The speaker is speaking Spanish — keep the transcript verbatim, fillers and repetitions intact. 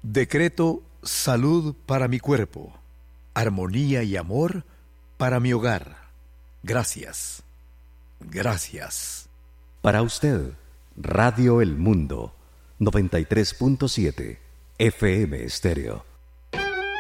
Decreto salud para mi cuerpo, armonía y amor para mi hogar. Gracias. Gracias. Para usted, Radio El Mundo, noventa y tres punto siete F M Estéreo.